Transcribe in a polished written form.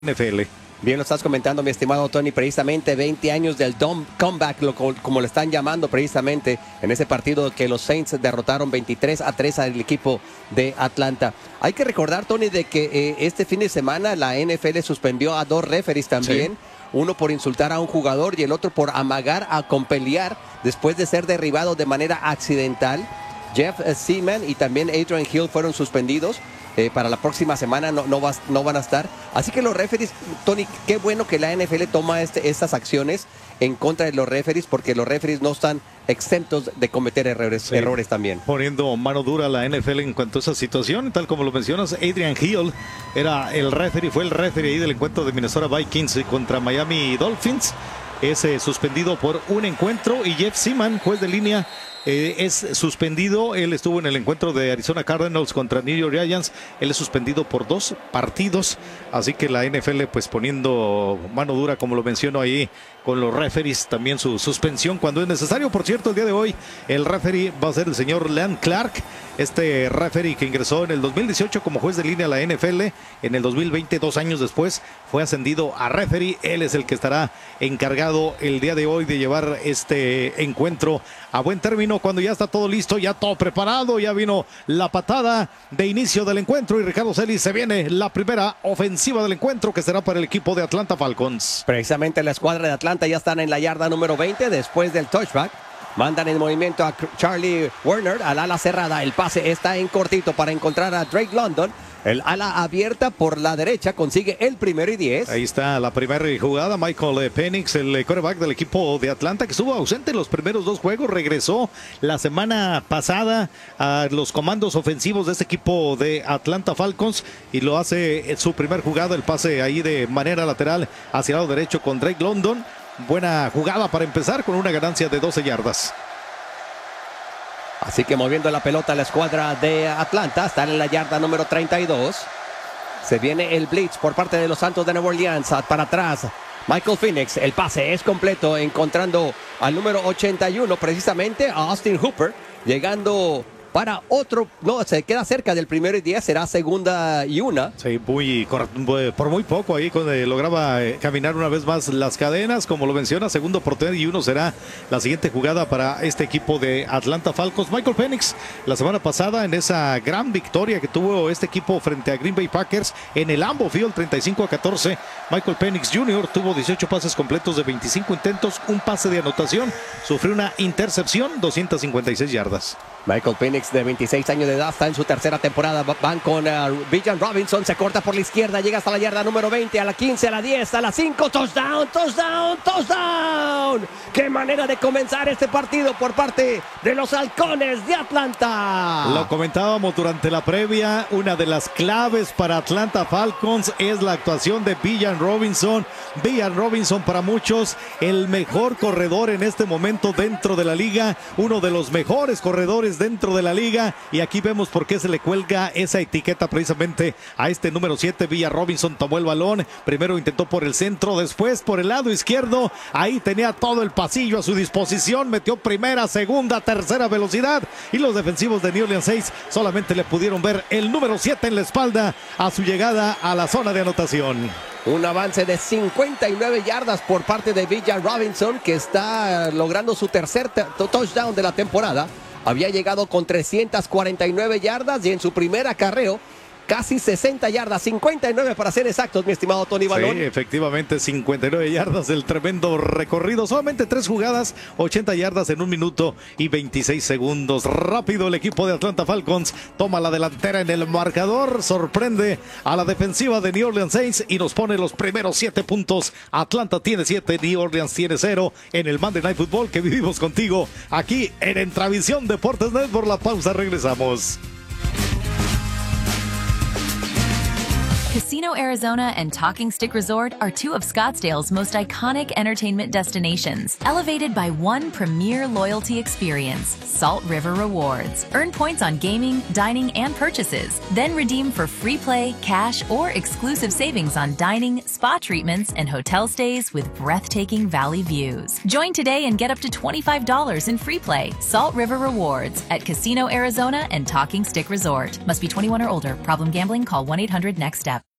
NFL. Bien, lo estás comentando, mi estimado Tony, precisamente 20 años del comeback, como lo están llamando precisamente en ese partido que los Saints derrotaron 23-3 al equipo de Atlanta. Hay que recordar, Tony, de que este fin de semana la NFL suspendió a 2 referees también. Sí. Uno por insultar a un jugador y el otro por amagar con pelear después de ser derribado de manera accidental. Jeff Seaman y también Adrian Hill fueron suspendidos. Para la próxima semana no van a estar. Así que los referees, Tony, qué bueno que la NFL toma estas acciones en contra de los referees, porque los referees no están exentos de cometer errores también. Poniendo mano dura a la NFL en cuanto a esa situación, tal como lo mencionas, Adrian Hill fue el referee ahí del encuentro de Minnesota Vikings contra Miami Dolphins. Es suspendido por un encuentro, y Jeff Seaman, juez de línea, es suspendido. Él estuvo en el encuentro de Arizona Cardinals contra New York Giants. Él es suspendido por 2 partidos. Así que la NFL pues poniendo mano dura, como lo menciono ahí, con los referees, también su suspensión cuando es necesario. Por cierto, el día de hoy el referee va a ser el señor Leon Clark, este referee que ingresó en el 2018 como juez de línea a la NFL. En el 2020, 2 años después, fue ascendido a referee. Él es el que estará encargado el día de hoy de llevar este encuentro a buen término, cuando ya está todo listo, ya todo preparado. Ya vino la patada de inicio del encuentro y Ricardo Celis, se viene la primera ofensiva del encuentro, que será para el equipo de Atlanta Falcons. Precisamente la escuadra de Atlanta ya están en la yarda número 20 después del touchback. Mandan en movimiento a Charlie Werner al ala cerrada. El pase está en cortito para encontrar a Drake London. El ala abierta por la derecha consigue el 1-10. Ahí está la primera jugada. Michael Penix, el quarterback del equipo de Atlanta, que estuvo ausente en los primeros 2 juegos, regresó la semana pasada a los comandos ofensivos de este equipo de Atlanta Falcons y lo hace en su primer jugada. El pase ahí de manera lateral hacia el lado derecho con Drake London. Buena jugada para empezar, con una ganancia de 12 yardas. Así que moviendo la pelota la escuadra de Atlanta, están en la yarda número 32. Se viene el blitz por parte de los Santos de Nueva Orleans. Para atrás, Michael Penix. El pase es completo, encontrando al número 81, precisamente a Austin Hooper. Llegando para otro, no, se queda cerca del 1-10, será 2-1. Sí, por muy poco ahí, cuando lograba caminar una vez más las cadenas, como lo menciona, 2-1 será la siguiente jugada para este equipo de Atlanta Falcons. Michael Penix, la semana pasada, en esa gran victoria que tuvo este equipo frente a Green Bay Packers en el Lambeau Field, 35-14, Michael Penix Jr. tuvo 18 pases completos de 25 intentos, un pase de anotación, sufrió una intercepción, 256 yardas. Michael Penix, de 26 años de edad, está en su tercera temporada. Van con Bijan Robinson, se corta por la izquierda, llega hasta la yarda número 20, a la 15, a la 10, a la 5, touchdown. ¡Qué manera de comenzar este partido por parte de los Halcones de Atlanta! Lo comentábamos durante la previa, una de las claves para Atlanta Falcons es la actuación de Bijan Robinson. Bijan Robinson, para muchos, el mejor corredor en este momento dentro de la liga, uno de los mejores corredores dentro de la liga, y aquí vemos por qué se le cuelga esa etiqueta precisamente a este número 7. Bijan Robinson tomó el balón, primero intentó por el centro, después por el lado izquierdo, ahí tenía todo el pasillo a su disposición, metió primera, segunda, tercera velocidad, y los defensivos de New Orleans Saints solamente le pudieron ver el número 7 en la espalda a su llegada a la zona de anotación. Un avance de 59 yardas por parte de Bijan Robinson, que está logrando su tercer touchdown de la temporada. Había llegado con 349 yardas y en su primer acarreo casi 60 yardas, 59 para ser exactos, mi estimado Tony Balón. Sí, efectivamente, 59 yardas del tremendo recorrido. Solamente 3 jugadas, 80 yardas en 1 minuto y 26 segundos. Rápido el equipo de Atlanta Falcons toma la delantera en el marcador, sorprende a la defensiva de New Orleans Saints y nos pone los primeros 7 puntos. Atlanta tiene 7, New Orleans tiene 0 en el Monday Night Football que vivimos contigo aquí en Entravisión Deportes Net. Por la pausa regresamos. Casino Arizona and Talking Stick Resort are 2 of Scottsdale's most iconic entertainment destinations, elevated by one premier loyalty experience, Salt River Rewards. Earn points on gaming, dining, and purchases, then redeem for free play, cash, or exclusive savings on dining, spa treatments, and hotel stays with breathtaking valley views. Join today and get up to $25 in free play. Salt River Rewards at Casino Arizona and Talking Stick Resort. Must be 21 or older. Problem gambling? Call 1-800-NEXT-STEP.